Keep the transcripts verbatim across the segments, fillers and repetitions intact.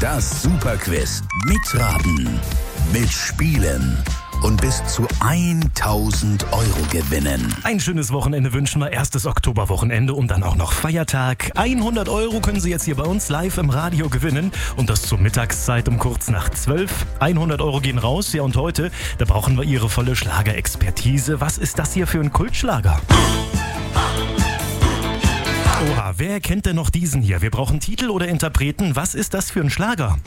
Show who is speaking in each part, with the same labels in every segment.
Speaker 1: Das Superquiz. Mitraten, mitspielen und bis zu tausend Euro gewinnen.
Speaker 2: Ein schönes Wochenende wünschen wir. Erstes Oktoberwochenende und dann auch noch Feiertag. hundert Euro können Sie jetzt hier bei uns live im Radio gewinnen. Und das zur Mittagszeit um kurz nach zwölf. hundert Euro gehen raus. Ja, und heute, da brauchen wir Ihre volle Schlagerexpertise. Was ist das hier für ein Kultschlager? Oha, wer kennt denn noch diesen hier? Wir brauchen Titel oder Interpreten. Was ist das für ein Schlager?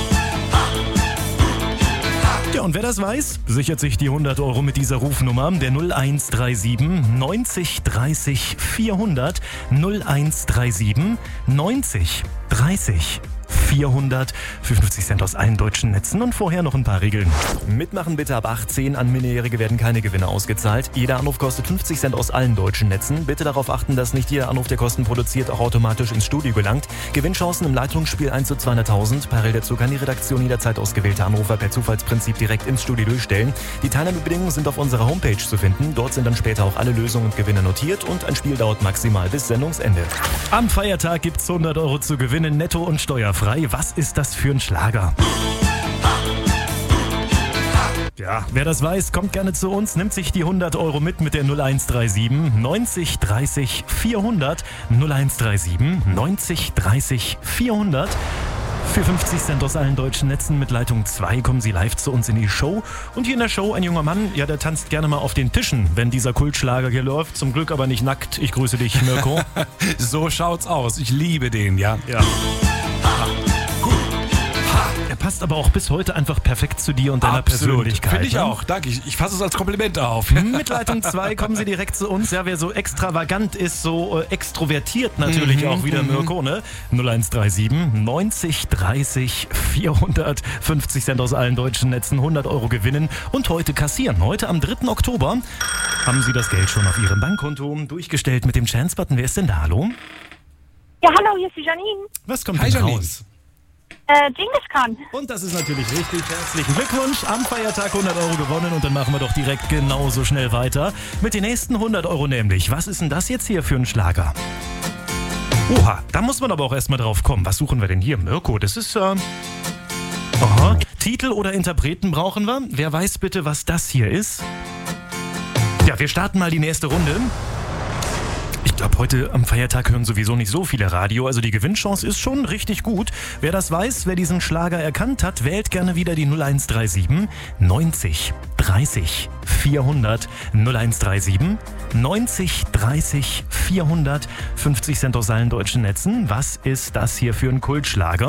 Speaker 2: Ja, und wer das weiß, sichert sich die hundert Euro mit dieser Rufnummer, der null eins drei sieben neunzig dreißig vierhundert, null eins drei sieben neunzig dreißig vierhundert, für fünfzig Cent aus allen deutschen Netzen und vorher noch ein paar Regeln. Mitmachen bitte ab achtzehn, an Minderjährige werden keine Gewinne ausgezahlt. Jeder Anruf kostet fünfzig Cent aus allen deutschen Netzen. Bitte darauf achten, dass nicht jeder Anruf, der Kosten produziert, auch automatisch ins Studio gelangt. Gewinnchancen im Leitungsspiel eins zu zweihunderttausend. Parallel dazu kann die Redaktion jederzeit ausgewählte Anrufer per Zufallsprinzip direkt ins Studio durchstellen. Die Teilnahmebedingungen sind auf unserer Homepage zu finden. Dort sind dann später auch alle Lösungen und Gewinne notiert und ein Spiel dauert maximal bis Sendungsende. Am Feiertag gibt's hundert Euro zu gewinnen, netto und steuerfrei. Was ist das für ein Schlager? Ja, wer das weiß, kommt gerne zu uns, nimmt sich die hundert Euro mit mit der null eins drei sieben neunzig dreißig vierhundert, null eins drei sieben neunzig dreißig vierhundert. Für fünfzig Cent aus allen deutschen Netzen mit Leitung zwei kommen Sie live zu uns in die Show. Und hier in der Show ein junger Mann, ja, der tanzt gerne mal auf den Tischen, wenn dieser Kultschlager hier läuft. Zum Glück aber nicht nackt. Ich grüße dich, Mirko.
Speaker 3: So schaut's aus. Ich liebe den, ja.
Speaker 2: Ja. Er passt aber auch bis heute einfach perfekt zu dir und deiner
Speaker 3: Absolut.
Speaker 2: Persönlichkeit.
Speaker 3: Finde ich
Speaker 2: ne?
Speaker 3: auch. Danke. Ich, ich fasse es als Kompliment auf.
Speaker 2: Mit Leitung zwei kommen Sie direkt zu uns. Ja, wer so extravagant ist, so äh, extrovertiert natürlich
Speaker 3: Mhm,
Speaker 2: auch wieder,
Speaker 3: mhm.
Speaker 2: Mirko, ne? null eins drei sieben neunzig dreißig vierhundert, fünfzig Cent aus allen deutschen Netzen, hundert Euro gewinnen und heute kassieren. Heute am dritten Oktober haben Sie das Geld schon auf Ihrem Bankkonto durchgestellt mit dem Chance-Button. Wer ist denn da? Hallo?
Speaker 4: Ja, hallo, hier ist die Janine.
Speaker 2: Was kommt
Speaker 3: Hi,
Speaker 2: denn
Speaker 3: Janine.
Speaker 2: raus?
Speaker 4: Äh, Genghis Khan.
Speaker 2: Und das ist natürlich richtig. Herzlichen Glückwunsch. Am Feiertag hundert Euro gewonnen und dann machen wir doch direkt genauso schnell weiter. Mit den nächsten hundert Euro nämlich. Was ist denn das jetzt hier für ein Schlager? Oha, da muss man aber auch erstmal drauf kommen. Was suchen wir denn hier? Mirko, das ist, äh... Aha. Titel oder Interpreten brauchen wir. Wer weiß bitte, was das hier ist? Ja, wir starten mal die nächste Runde. Ich glaube, heute am Feiertag hören sowieso nicht so viele Radio, also die Gewinnchance ist schon richtig gut. Wer das weiß, wer diesen Schlager erkannt hat, wählt gerne wieder die null eins drei sieben neunzig dreißig vierhundert, null eins drei sieben neunzig dreißig vierhundert, fünfzig Cent aus allen deutschen Netzen. Was ist das hier für ein Kultschlager?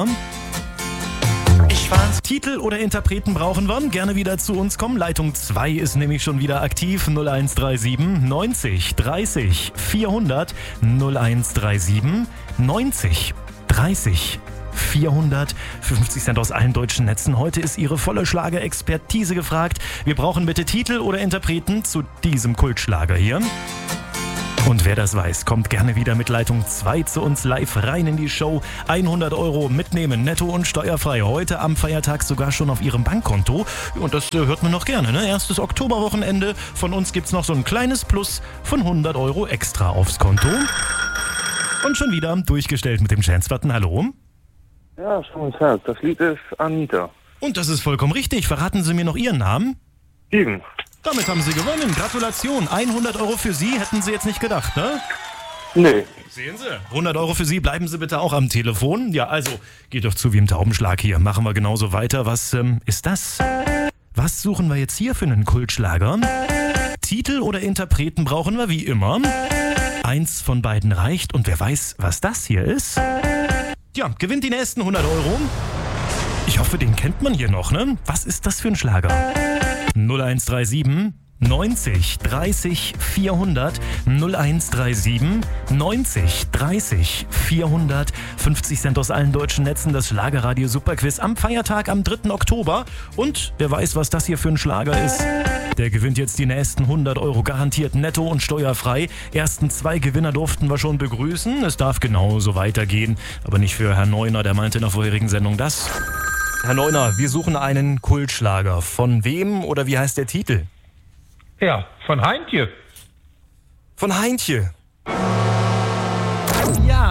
Speaker 2: Ich war's. Titel oder Interpreten brauchen wir. Gerne wieder zu uns kommen. Leitung zwei ist nämlich schon wieder aktiv. null eins drei sieben neunzig dreißig vierhundert, null eins drei sieben neunzig dreißig vierhundert, fünfzig Cent aus allen deutschen Netzen. Heute ist Ihre volle Schlagerexpertise gefragt. Wir brauchen bitte Titel oder Interpreten zu diesem Kultschlager hier. Und wer das weiß, kommt gerne wieder mit Leitung zwei zu uns live rein in die Show. hundert Euro mitnehmen, netto und steuerfrei. Heute am Feiertag sogar schon auf Ihrem Bankkonto. Und das äh, hört man noch gerne, ne? Erstes Oktoberwochenende. Von uns gibt's noch so ein kleines Plus von hundert Euro extra aufs Konto. Und schon wieder durchgestellt mit dem Chance-Button. Hallo?
Speaker 5: Ja, schönen Tag. Das Lied ist Anita.
Speaker 2: Und das ist vollkommen richtig. Verraten Sie mir noch Ihren Namen?
Speaker 5: Steven.
Speaker 2: Damit haben Sie gewonnen. Gratulation. hundert Euro für Sie, hätten Sie jetzt nicht gedacht, ne?
Speaker 5: Nee.
Speaker 2: Sehen Sie. hundert Euro für Sie, bleiben Sie bitte auch am Telefon. Ja, also, geht doch zu wie im Taubenschlag hier. Machen wir genauso weiter. Was ähm, ist das? Was suchen wir jetzt hier für einen Kultschlager? Titel oder Interpreten brauchen wir wie immer. Eins von beiden reicht und wer weiß, was das hier ist? Ja, gewinnt die nächsten hundert Euro. Ich hoffe, den kennt man hier noch, ne? Was ist das für ein Schlager? null eins drei sieben neunzig dreißig vierhundert, null eins drei sieben neunzig dreißig vierhundert, fünfzig Cent aus allen deutschen Netzen, das Schlagerradio Superquiz am Feiertag am dritten Oktober. Und wer weiß, was das hier für ein Schlager ist? Der gewinnt jetzt die nächsten hundert Euro garantiert netto und steuerfrei. Ersten zwei Gewinner durften wir schon begrüßen. Es darf genauso weitergehen, aber nicht für Herrn Neuner, der meinte in der vorherigen Sendung das. Herr Neuner, wir suchen einen Kultschlager. Von wem oder wie heißt der Titel?
Speaker 6: Ja, von Heintje.
Speaker 2: Von Heintje. Ja,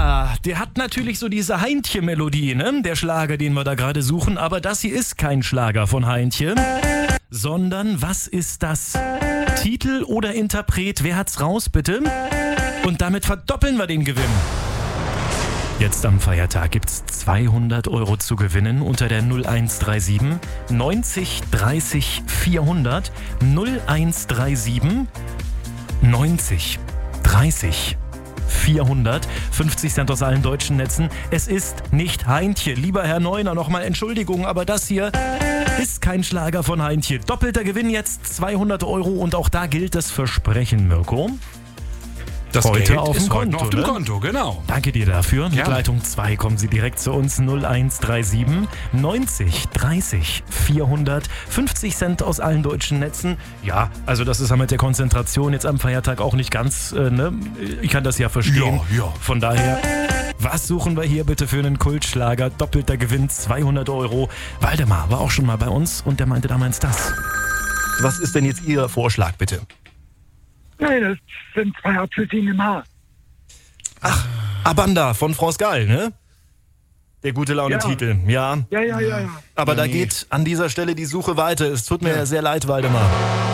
Speaker 2: der hat natürlich so diese Heintje-Melodie, ne? Der Schlager, den wir da gerade suchen. Aber das hier ist kein Schlager von Heintje, sondern was ist das? Titel oder Interpret? Wer hat's raus, bitte? Und damit verdoppeln wir den Gewinn. Jetzt am Feiertag gibt's zweihundert Euro zu gewinnen unter der null eins drei sieben neunzig dreißig vierhundert null eins drei sieben neunzig dreißig vierhundert, fünfzig Cent aus allen deutschen Netzen. Es ist nicht Heintje. Lieber Herr Neuner, nochmal Entschuldigung, aber das hier ist kein Schlager von Heintje. Doppelter Gewinn jetzt zweihundert Euro und auch da gilt das Versprechen, Mirko.
Speaker 3: Das
Speaker 2: Heute
Speaker 3: Geld
Speaker 2: auf dem
Speaker 3: ist heute
Speaker 2: Konto,
Speaker 3: noch auf dem
Speaker 2: ne?
Speaker 3: Konto, genau.
Speaker 2: Danke dir dafür. Mit
Speaker 3: Ja.
Speaker 2: Leitung zwei kommen Sie direkt zu uns. null eins drei sieben neunzig dreißig vierhundert, fünfzig Cent aus allen deutschen Netzen. Ja, also das ist ja mit der Konzentration jetzt am Feiertag auch nicht ganz, äh, ne? Ich kann das ja verstehen.
Speaker 3: Ja, ja.
Speaker 2: Von daher, was suchen wir hier bitte für einen Kultschlager? Doppelter Gewinn, zweihundert Euro. Waldemar war auch schon mal bei uns und der meinte damals das. Was ist denn jetzt Ihr Vorschlag, bitte?
Speaker 6: Nein, das sind zwei Apfelsinen im Haar.
Speaker 2: Ach, Abanda von France Gall, ne? Der gute Laune-Titel, ja.
Speaker 6: Ja, ja, ja, ja.
Speaker 2: Aber da
Speaker 3: Nee.
Speaker 2: geht an dieser Stelle die Suche weiter. Es tut mir sehr leid, Waldemar.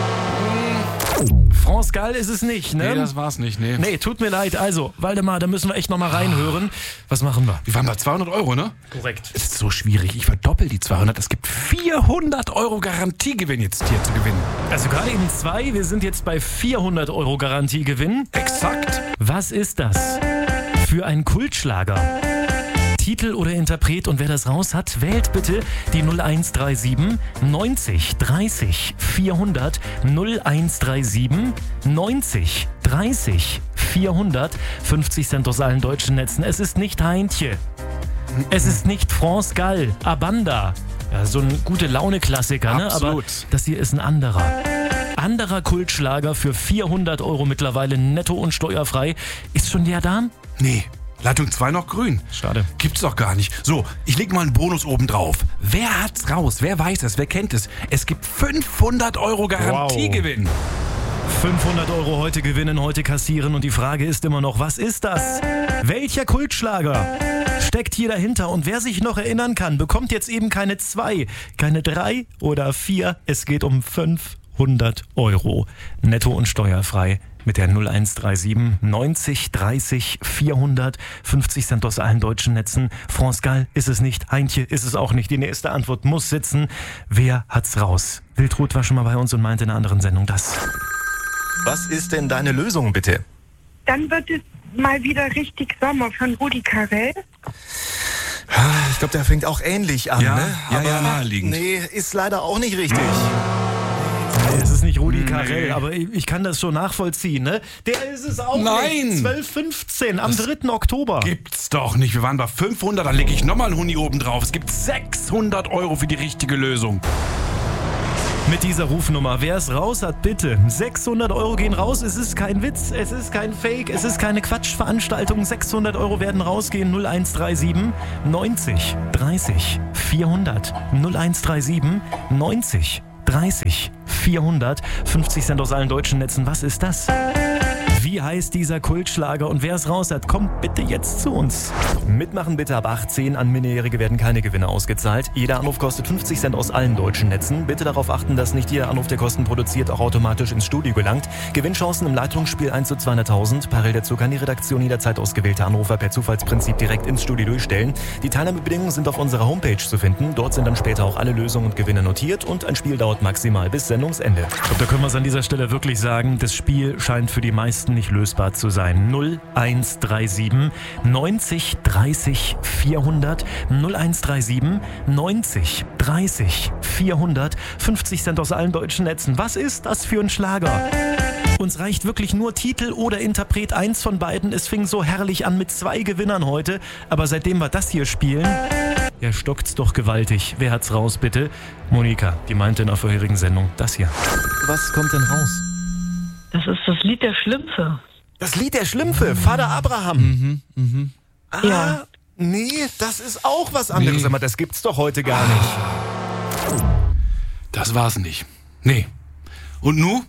Speaker 2: France Gall ist es nicht, ne?
Speaker 3: Nee, das war's nicht, nee.
Speaker 2: Nee, tut mir leid. Also, Waldemar, da müssen wir echt nochmal reinhören. Was machen wir?
Speaker 3: Wir waren bei zweihundert Euro, ne?
Speaker 2: Korrekt.
Speaker 3: Es ist so schwierig. Ich verdoppel die zweihundert. Es gibt vierhundert Euro Garantiegewinn jetzt hier zu gewinnen.
Speaker 2: Also gerade eben zwei. Wir sind jetzt bei vierhundert Euro Garantiegewinn.
Speaker 3: Exakt.
Speaker 2: Was ist das für ein Kultschlager? Titel oder Interpret und wer das raus hat, wählt bitte die null eins drei sieben neunzig dreißig vierhundert null eins drei sieben neunzig dreißig vierhundert, fünfzig Cent aus allen deutschen Netzen. Es ist nicht Heintje. Es ist nicht France Gall, Abanda. Ja, so ein gute Laune-Klassiker, ne? Aber
Speaker 3: Absolut.
Speaker 2: das hier ist ein anderer. Anderer Kultschlager für vierhundert Euro mittlerweile netto und steuerfrei. Ist schon der da?
Speaker 3: Nee. Leitung zwei noch grün.
Speaker 2: Schade.
Speaker 3: Gibt's doch gar nicht. So, ich leg mal einen Bonus oben drauf. Wer hat's raus? Wer weiß es? Wer kennt es? Es gibt fünfhundert Euro Garantiegewinn.
Speaker 2: fünfhundert Euro heute gewinnen, heute kassieren und die Frage ist immer noch, was ist das? Welcher Kultschlager steckt hier dahinter? Und wer sich noch erinnern kann, bekommt jetzt eben keine zwei, keine drei oder vier. Es geht um fünfhundert Euro. Netto und steuerfrei. Mit der null eins drei sieben neunzig dreißig vierhundert, fünfzig Cent aus allen deutschen Netzen. France Gall ist es nicht, Heintje ist es auch nicht. Die nächste Antwort muss sitzen. Wer hat's raus? Wildrut war schon mal bei uns und meinte in einer anderen Sendung das. Was ist denn deine Lösung, bitte?
Speaker 4: Dann wird es mal wieder richtig Sommer von Rudi Carrell.
Speaker 2: Ich glaube, der fängt auch ähnlich an,
Speaker 3: Ja,
Speaker 2: ne?
Speaker 3: ja,
Speaker 2: Aber
Speaker 3: ja, naheliegend.
Speaker 2: nee, ist leider auch nicht richtig. Nee, es ist nicht Rudi
Speaker 3: Nee.
Speaker 2: Carrell, aber ich, ich kann das schon nachvollziehen, ne? Der ist es auch
Speaker 3: Nein.
Speaker 2: nicht. zwölf fünfzehn am dritten Oktober.
Speaker 3: Gibt's doch nicht. Wir waren bei fünfhundert, dann lege ich nochmal einen Huni oben drauf. Es gibt sechshundert Euro für die richtige Lösung.
Speaker 2: Mit dieser Rufnummer, wer es raus hat, bitte. sechshundert Euro gehen raus, es ist kein Witz, es ist kein Fake, es ist keine Quatschveranstaltung. sechshundert Euro werden rausgehen, null eins drei sieben neunzig dreißig vierhundert. null eins drei sieben neunzig dreißig vierhundert. fünfzig Cent aus allen deutschen Netzen, was ist das? Wie heißt dieser Kultschlager und wer es raus hat, kommt bitte jetzt zu uns. Mitmachen bitte ab achtzehn. An Minderjährige werden keine Gewinne ausgezahlt. Jeder Anruf kostet fünfzig Cent aus allen deutschen Netzen. Bitte darauf achten, dass nicht jeder Anruf, der Kosten produziert, auch automatisch ins Studio gelangt. Gewinnchancen im Leitungsspiel eins zu zweihunderttausend. Parallel dazu kann die Redaktion jederzeit ausgewählte Anrufer per Zufallsprinzip direkt ins Studio durchstellen. Die Teilnahmebedingungen sind auf unserer Homepage zu finden. Dort sind dann später auch alle Lösungen und Gewinne notiert und ein Spiel dauert maximal bis Sendungsende. Ich glaube, da können wir es an dieser Stelle wirklich sagen, das Spiel scheint für die meisten nicht lösbar zu sein. null eins drei sieben neunzig dreißig vierhundert, null eins drei sieben neunzig dreißig vierhundert, fünfzig Cent aus allen deutschen Netzen. Was ist das für ein Schlager? Uns reicht wirklich nur Titel oder Interpret, eins von beiden. Es fing so herrlich an mit zwei Gewinnern heute, aber seitdem wir das hier spielen, ja, stockt's doch gewaltig. Wer hat's raus, bitte? Monika, die meinte in der vorherigen Sendung das hier. Was kommt denn raus?
Speaker 7: Das ist das Lied der Schlümpfe.
Speaker 2: Das Lied der Schlümpfe, Vater Abraham. Mhm, mhm. Ah,
Speaker 7: Ja.
Speaker 2: nee, das ist auch was anderes.
Speaker 3: Nee.
Speaker 2: Aber das gibt's doch heute gar nicht.
Speaker 3: Das war's nicht. Nee. Und nu?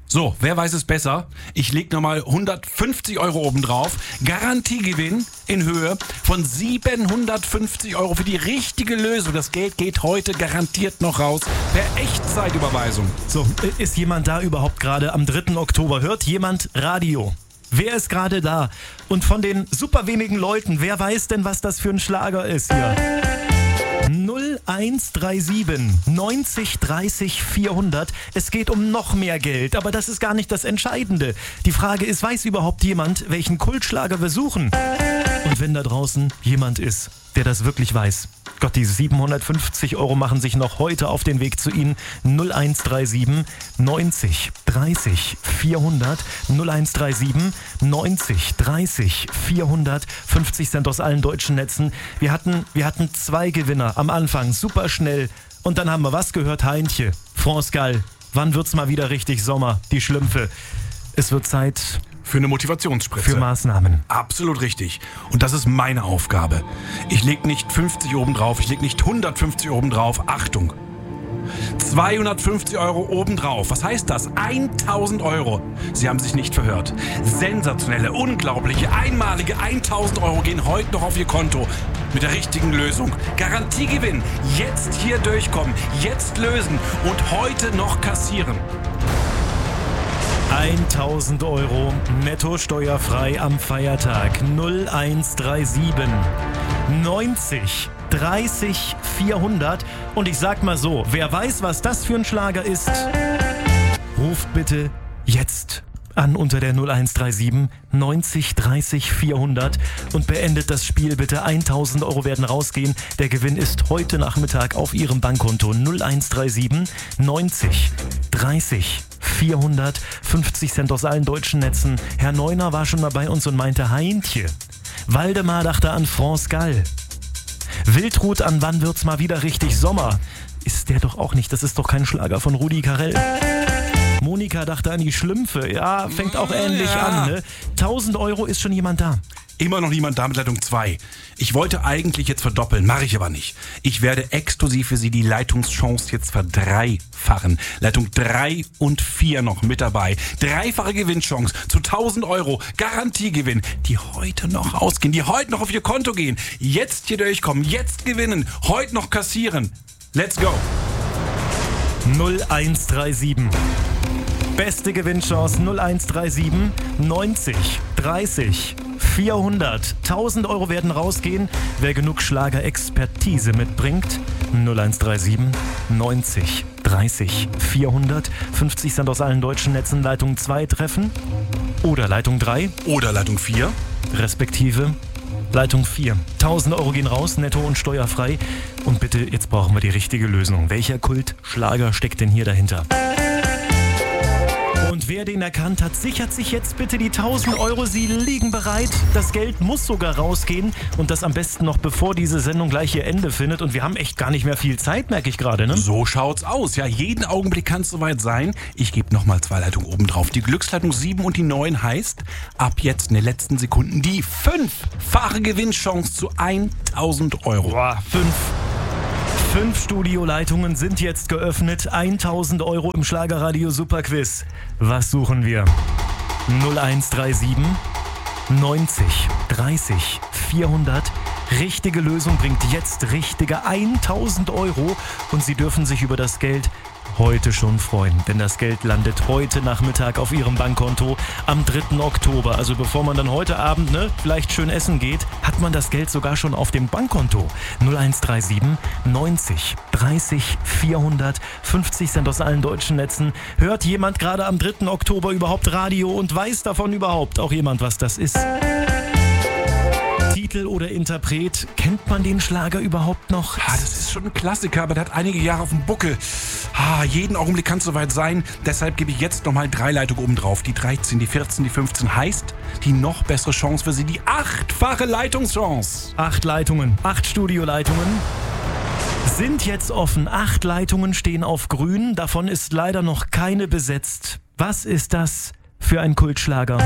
Speaker 3: So, wer weiß es besser? Ich leg nochmal hundertfünfzig Euro oben drauf. Garantiegewinn in Höhe von siebenhundertfünfzig Euro für die richtige Lösung. Das Geld geht heute garantiert noch raus per Echtzeitüberweisung.
Speaker 2: So, ist jemand da überhaupt gerade am dritten Oktober? Hört jemand Radio? Wer ist gerade da? Und von den super wenigen Leuten, wer weiß denn, was das für ein Schlager ist hier? null eins drei sieben neunzig dreißig vierhundert. Es geht um noch mehr Geld, aber das ist gar nicht das Entscheidende. Die Frage ist, weiß überhaupt jemand, welchen Kultschlager wir suchen? Und wenn da draußen jemand ist, der das wirklich weiß, Gott, diese siebenhundertfünfzig Euro machen sich noch heute auf den Weg zu Ihnen. null eins drei sieben neunzig dreißig vierhundert. null eins drei sieben neunzig dreißig vierhundert. fünfzig Cent aus allen deutschen Netzen. Wir hatten, wir hatten zwei Gewinner am Anfang, super schnell. Und dann haben wir was gehört? Heintje, France Gall. Wann wird's mal wieder richtig Sommer? Die Schlümpfe. Es wird Zeit
Speaker 3: für eine Motivationsspritze.
Speaker 2: Für Maßnahmen.
Speaker 3: Absolut richtig. Und das ist meine Aufgabe. Ich leg nicht fünfzig oben drauf, ich leg nicht hundertfünfzig oben drauf. Achtung! zweihundertfünfzig Euro obendrauf. Was heißt das? tausend Euro. Sie haben sich nicht verhört. Sensationelle, unglaubliche, einmalige tausend Euro gehen heute noch auf Ihr Konto. Mit der richtigen Lösung. Garantiegewinn. Jetzt hier durchkommen. Jetzt lösen. Und heute noch kassieren.
Speaker 2: tausend Euro netto steuerfrei am Feiertag. null eins drei sieben neunzig dreißig vierhundert. Und ich sag mal so, wer weiß, was das für ein Schlager ist, ruft bitte jetzt an unter der null eins drei sieben neunzig dreißig vierhundert und beendet das Spiel bitte. tausend Euro werden rausgehen. Der Gewinn ist heute Nachmittag auf Ihrem Bankkonto. null eins drei sieben neunzig dreißig vierhundert. fünfzig Cent aus allen deutschen Netzen. Herr Neuner war schon mal bei uns und meinte Heintje. Waldemar dachte an France Gall. Wildrut an Wann wird's mal wieder richtig Sommer. Ist der doch auch nicht. Das ist doch kein Schlager von Rudi Carrell. Monika dachte an die Schlümpfe. Ja, fängt auch ähnlich ja. an. Ne? tausend Euro, ist schon jemand da?
Speaker 3: Immer noch niemand da mit Leitung zwei. Ich wollte eigentlich jetzt verdoppeln, mache ich aber nicht. Ich werde exklusiv für Sie die Leitungschance jetzt verdreifachen. Leitung drei und vier noch mit dabei. Dreifache Gewinnchance zu tausend Euro. Garantiegewinn, die heute noch ausgehen, die heute noch auf Ihr Konto gehen. Jetzt hier durchkommen, jetzt gewinnen, heute noch kassieren. Let's go.
Speaker 2: null eins drei sieben. Beste Gewinnchance null eins drei sieben neunzig dreißig vierhundert. tausend Euro werden rausgehen, wer genug Schlagerexpertise mitbringt. null eins drei sieben neunzig dreißig vierhundert. fünfzig Cent aus allen deutschen Netzen. Leitung zwei treffen oder Leitung drei
Speaker 3: oder Leitung vier
Speaker 2: respektive Leitung vier. tausend Euro gehen raus, netto und steuerfrei. Und bitte, jetzt brauchen wir die richtige Lösung. Welcher Kultschlager steckt denn hier dahinter? Und wer den erkannt hat, sichert sich jetzt bitte die tausend Euro. Sie liegen bereit. Das Geld muss sogar rausgehen. Und das am besten noch, bevor diese Sendung gleich ihr Ende findet. Und wir haben echt gar nicht mehr viel Zeit, merke ich gerade, ne?
Speaker 3: So schaut's aus. Ja, jeden Augenblick kann es soweit sein. Ich gebe nochmal zwei Leitungen oben drauf. Die Glücksleitung sieben und die neun heißt, ab jetzt in den letzten Sekunden die fünffache Gewinnchance zu tausend Euro.
Speaker 2: Boah, fünf. Fünf Studioleitungen sind jetzt geöffnet. tausend Euro im Schlagerradio Superquiz. Was suchen wir? null eins drei sieben neunzig dreißig vierhundert. Richtige Lösung bringt jetzt richtige tausend Euro. Und Sie dürfen sich über das Geld heute schon freuen, denn das Geld landet heute Nachmittag auf Ihrem Bankkonto am dritten Oktober. Also bevor man dann heute Abend ne, vielleicht schön essen geht, hat man das Geld sogar schon auf dem Bankkonto. null eins drei sieben neunzig dreißig vierhundert. fünfzig Cent aus allen deutschen Netzen. Hört jemand gerade am dritten Oktober überhaupt Radio und weiß davon überhaupt auch jemand, was das ist? Titel oder Interpret, kennt man den Schlager überhaupt noch?
Speaker 3: Ah, das ist schon ein Klassiker, aber der hat einige Jahre auf dem Buckel. Ah, jeden Augenblick kann es soweit sein. Deshalb gebe ich jetzt nochmal drei Leitungen oben drauf. Die dreizehn, die vierzehn, die fünfzehn heißt die noch bessere Chance für Sie, die achtfache Leitungschance.
Speaker 2: Acht Leitungen, acht Studioleitungen sind jetzt offen. Acht Leitungen stehen auf grün, davon ist leider noch keine besetzt. Was ist das für ein Kultschlager?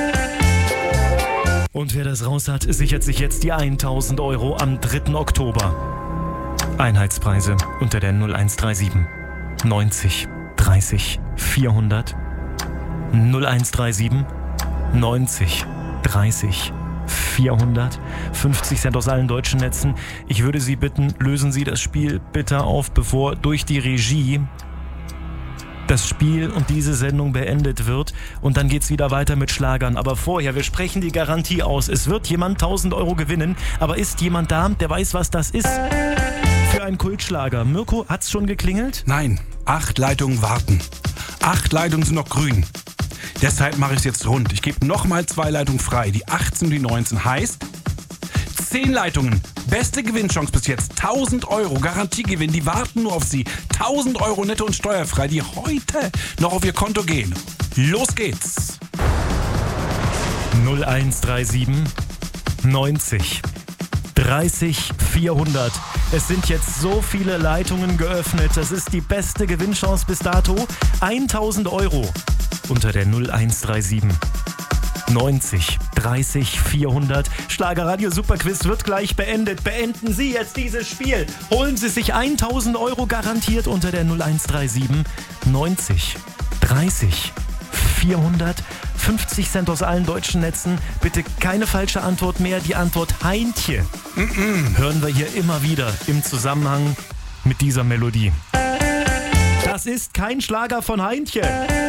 Speaker 2: Und wer das raus hat, sichert sich jetzt die tausend Euro am dritten Oktober. Einheitspreise unter der null eins drei sieben neunzig dreißig vierhundert. null eins drei sieben neunzig dreißig vierhundert, fünfzig Cent aus allen deutschen Netzen. Ich würde Sie bitten, lösen Sie das Spiel bitte auf, bevor durch die Regie das Spiel und diese Sendung beendet wird. Und dann geht's wieder weiter mit Schlagern. Aber vorher, wir sprechen die Garantie aus. Es wird jemand tausend Euro gewinnen. Aber ist jemand da, der weiß, was das ist? Für einen Kultschlager. Mirko, hat's schon geklingelt?
Speaker 3: Nein, acht Leitungen warten. Acht Leitungen sind noch grün. Deshalb mache ich es jetzt rund. Ich gebe nochmal zwei Leitungen frei. Die achtzehn und die neunzehn heißt zehn Leitungen. Beste Gewinnchance bis jetzt. tausend Euro Garantiegewinn. Die warten nur auf Sie. tausend Euro netto und steuerfrei, die heute noch auf Ihr Konto gehen. Los geht's.
Speaker 2: null eins drei sieben neunzig dreißig vierhundert. Es sind jetzt so viele Leitungen geöffnet. Das ist die beste Gewinnchance bis dato. tausend Euro unter der null eins drei sieben neunzig dreißig vierhundert. Schlagerradio Superquiz wird gleich beendet. Beenden Sie jetzt dieses Spiel. Holen Sie sich tausend Euro garantiert unter der null eins drei sieben neunzig dreißig vierhundert. fünfzig Cent aus allen deutschen Netzen. Bitte keine falsche Antwort mehr. Die Antwort Heintje Mm-mm. hören wir hier immer wieder im Zusammenhang mit dieser Melodie. Das ist kein Schlager von Heintje.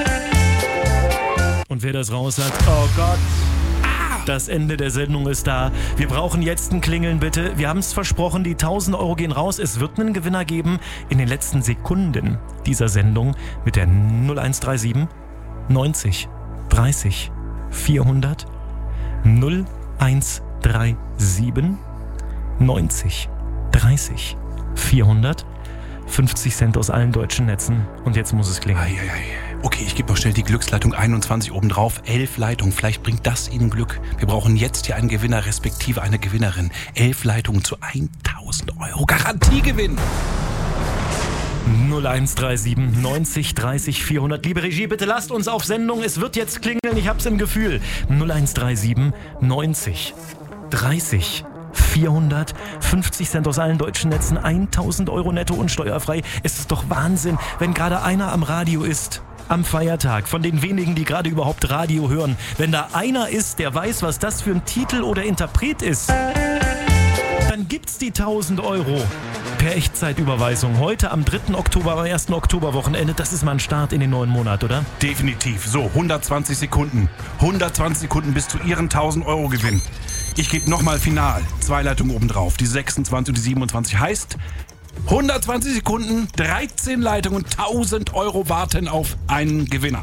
Speaker 2: Und wer das raus hat, oh Gott, das Ende der Sendung ist da. Wir brauchen jetzt ein Klingeln, bitte. Wir haben es versprochen, die tausend Euro gehen raus. Es wird einen Gewinner geben in den letzten Sekunden dieser Sendung mit der null eins drei sieben neunzig dreißig vierhundert. null eins drei sieben neunzig dreißig vierhundert. fünfzig Cent aus allen deutschen Netzen. Und jetzt muss es klingeln.
Speaker 3: Ei, ei, ei. Okay, ich gebe noch schnell die Glücksleitung einundzwanzig oben drauf. Elf Leitungen, vielleicht bringt das Ihnen Glück. Wir brauchen jetzt hier einen Gewinner respektive eine Gewinnerin. Elf Leitungen zu tausend Euro Garantiegewinn.
Speaker 2: null eins drei sieben neunzig dreißig vierhundert. Liebe Regie, bitte lasst uns auf Sendung. Es wird jetzt klingeln, ich hab's im Gefühl. null eins drei sieben neunzig dreißig vierhundert. fünfzig Cent aus allen deutschen Netzen. tausend Euro netto und steuerfrei. Es ist doch Wahnsinn, wenn gerade einer am Radio ist. Am Feiertag, von den wenigen, die gerade überhaupt Radio hören. Wenn da einer ist, der weiß, was das für ein Titel oder Interpret ist, dann gibt's die tausend Euro per Echtzeitüberweisung. Heute am dritten Oktober, am ersten Oktoberwochenende. Das ist mal ein Start in den neuen Monat, oder?
Speaker 3: Definitiv. So, hundertzwanzig Sekunden. hundertzwanzig Sekunden bis zu Ihren tausend Euro Gewinn. Ich gebe nochmal final. Zwei Leitungen oben drauf. Die sechsundzwanzig und die siebenundzwanzig heißt hundertzwanzig Sekunden, dreizehn Leitungen, tausend Euro warten auf einen Gewinner.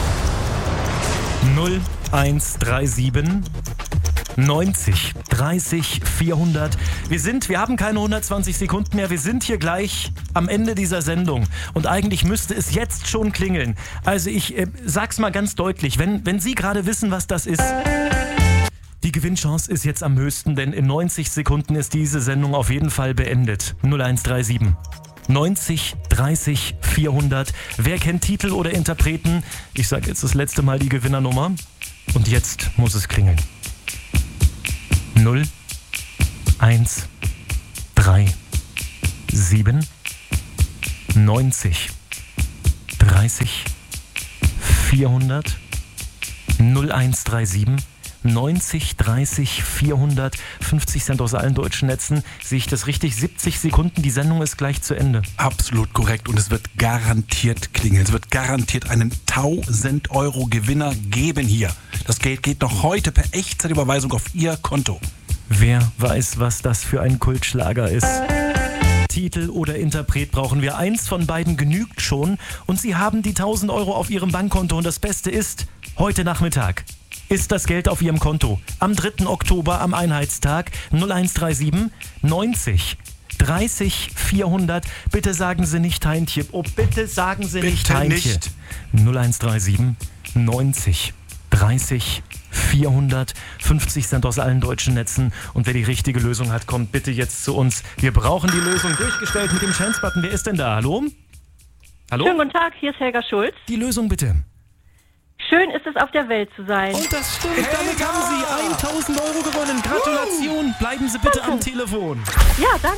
Speaker 2: null eins drei sieben neunzig dreißig vierhundert. Wir sind, wir haben keine hundertzwanzig Sekunden mehr. Wir sind hier gleich am Ende dieser Sendung. Und eigentlich müsste es jetzt schon klingeln. Also ich äh, sag's mal ganz deutlich. Wenn, wenn Sie gerade wissen, was das ist, die Gewinnchance ist jetzt am höchsten, denn in neunzig Sekunden ist diese Sendung auf jeden Fall beendet. null eins drei sieben neunzig dreißig vierhundert. Wer kennt Titel oder Interpreten? Ich sage jetzt das letzte Mal die Gewinnernummer. Und jetzt muss es klingeln. null eins drei sieben neunzig dreißig vierhundert. null eins drei sieben neunzig dreißig vierhundert. fünfzig Cent aus allen deutschen Netzen. Sehe ich das richtig? siebzig Sekunden, die Sendung ist gleich zu Ende.
Speaker 3: Absolut korrekt und es wird garantiert klingeln. Es wird garantiert einen tausend Euro Gewinner geben hier. Das Geld geht noch heute per Echtzeitüberweisung auf Ihr Konto.
Speaker 2: Wer weiß, was das für ein Kultschlager ist? Titel oder Interpret brauchen wir. Eins von beiden genügt schon und Sie haben die tausend Euro auf Ihrem Bankkonto. Und das Beste ist, heute Nachmittag ist das Geld auf Ihrem Konto. Am dritten Oktober, am Einheitstag, null eins drei sieben neunzig dreißig vierhundert. Bitte sagen Sie nicht Heintje. Oh, bitte sagen Sie
Speaker 3: bitte
Speaker 2: nicht Heintje.
Speaker 3: Nicht.
Speaker 2: null eins drei sieben neunzig dreißig vierhundert. fünfzig Cent aus allen deutschen Netzen. Und wer die richtige Lösung hat, kommt bitte jetzt zu uns. Wir brauchen die Lösung durchgestellt mit dem Chance-Button. Wer ist denn da? Hallo? Hallo?
Speaker 8: Schönen guten Tag, hier ist Helga Schulz.
Speaker 2: Die Lösung bitte.
Speaker 8: Schön ist es, auf der Welt zu sein.
Speaker 2: Und das stimmt, Helga! Damit haben Sie tausend Euro gewonnen. Gratulation, bleiben Sie bitte
Speaker 8: Danke.
Speaker 2: am Telefon.
Speaker 8: Ja, danke.